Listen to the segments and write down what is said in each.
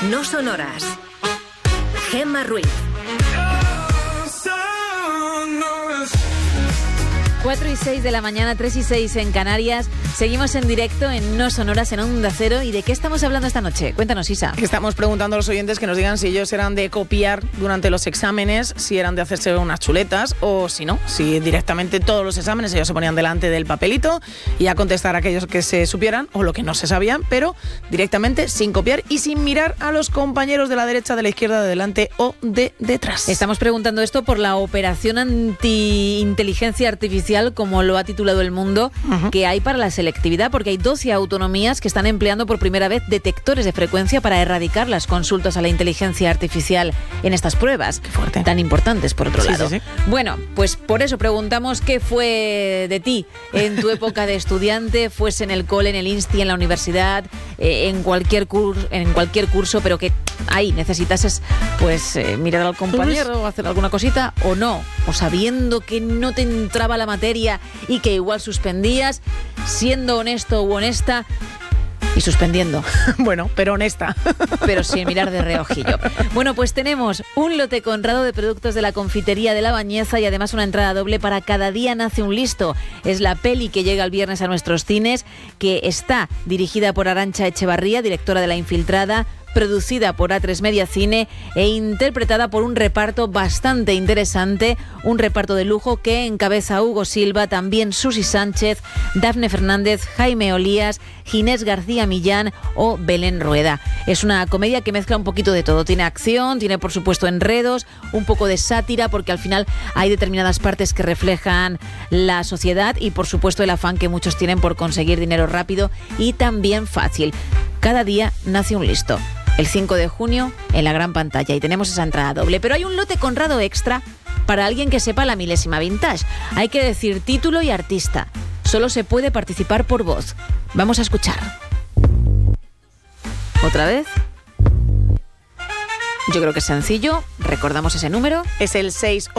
No Sonoras. Gemma Ruiz. 4:06 de la mañana, 3:06 en Canarias. Seguimos en directo en No Sonoras en Onda Cero. ¿Y de qué estamos hablando esta noche? Cuéntanos, Isa. Estamos preguntando a los oyentes que nos digan si ellos eran de copiar durante los exámenes, si eran de hacerse unas chuletas o si no, si directamente todos los exámenes ellos se ponían delante del papelito y a contestar aquellos que se supieran o lo que no se sabían, pero directamente sin copiar y sin mirar a los compañeros de la derecha, de la izquierda, de delante o de detrás. Estamos preguntando esto por la operación anti-inteligencia artificial, como lo ha titulado El Mundo, que hay para la selectividad, porque hay 12 autonomías que están empleando por primera vez detectores de frecuencia para erradicar las consultas a la inteligencia artificial en estas pruebas. Qué fuerte. Tan importantes, por otro lado. Sí. Bueno, pues por eso preguntamos qué fue de ti en tu época de estudiante, fuese en el cole, en el insti, en la universidad, en cualquier curso, pero que ahí necesitases pues mirar al compañero o hacer alguna cosita o no, o sabiendo que no te entraba la materia y que igual suspendías, siendo honesto u honesta y suspendiendo. Bueno, pero honesta. Pero sin mirar de reojillo. Bueno, pues tenemos un lote conrado de productos de la confitería de La Bañeza y además una entrada doble para Cada día nace un listo. Es la peli que llega el viernes a nuestros cines, que está dirigida por Arantxa Echevarría, directora de La Infiltrada, producida por A3 Media Cine e interpretada por un reparto bastante interesante, un reparto de lujo que encabeza Hugo Silva, también Susi Sánchez, Dafne Fernández, Jaime Olías, Ginés García Millán o Belén Rueda. Es una comedia que mezcla un poquito de todo. Tiene acción, tiene por supuesto enredos, un poco de sátira, porque al final hay determinadas partes que reflejan la sociedad y por supuesto el afán que muchos tienen por conseguir dinero rápido y también fácil. Cada día nace un listo. El 5 de junio en la gran pantalla y tenemos esa entrada doble. Pero hay un lote conrado extra para alguien que sepa la milésima vintage. Hay que decir título y artista. Solo se puede participar por voz. Vamos a escuchar. ¿Otra vez? Yo creo que es sencillo. Recordamos ese número. Es el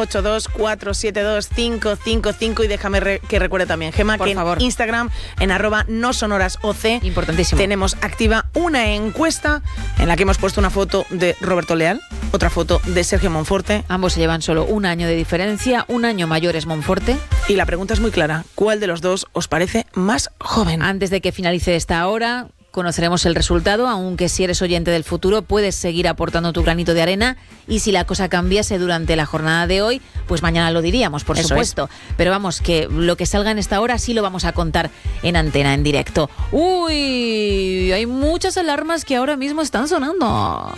682-472-555 y déjame que recuerde también, Gemma, por que favor, en Instagram, en @nosonorasoc, importantísimo, tenemos activa una encuesta en la que hemos puesto una foto de Roberto Leal, otra foto de Sergio Monforte. Ambos se llevan solo un año de diferencia, un año mayor es Monforte. Y la pregunta es muy clara, ¿cuál de los dos os parece más joven? Antes de que finalice esta hora conoceremos el resultado, aunque si eres oyente del futuro puedes seguir aportando tu granito de arena y si la cosa cambiase durante la jornada de hoy, pues mañana lo diríamos, por supuesto. Pero vamos, que lo que salga en esta hora sí lo vamos a contar en antena, en directo. ¡Uy! Hay muchas alarmas que ahora mismo están sonando.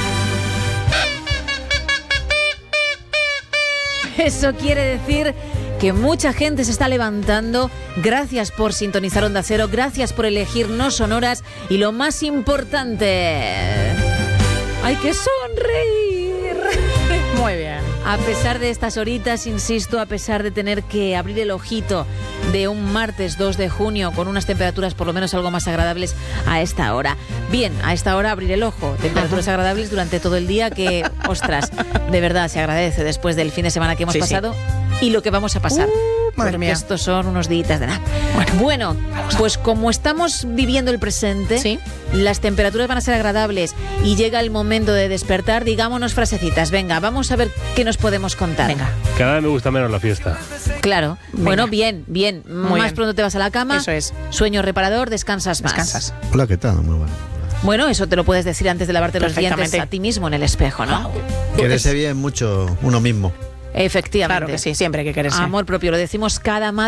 Eso quiere decir que mucha gente se está levantando. Gracias por sintonizar Onda Cero, gracias por elegir No Sonoras y lo más importante, hay que sonreír. Muy bien. A pesar de estas horitas, insisto, a pesar de tener que abrir el ojito de un martes 2 de junio con unas temperaturas por lo menos algo más agradables a esta hora. Bien, a esta hora abrir el ojo. Temperaturas agradables durante todo el día que, ostras, de verdad se agradece después del fin de semana que hemos pasado y lo que vamos a pasar. Madre mía. Estos son unos días de nada. Bueno, pues como estamos viviendo el presente, las temperaturas van a ser agradables y llega el momento de despertar. Digámonos frasecitas. Venga, vamos a ver qué nos podemos contar. Venga. Cada vez me gusta menos la fiesta. Claro. Venga. Bueno, bien. Muy Más bien. pronto te vas a la cama. Eso es. Sueño reparador, descansas más. Descansas. Hola, ¿qué tal? Muy bueno. Bueno, eso te lo puedes decir antes de lavarte los dientes a ti mismo en el espejo, ¿no? Quererse bien mucho uno mismo. Efectivamente. Claro que sí, siempre hay que quererse. Amor propio, lo decimos cada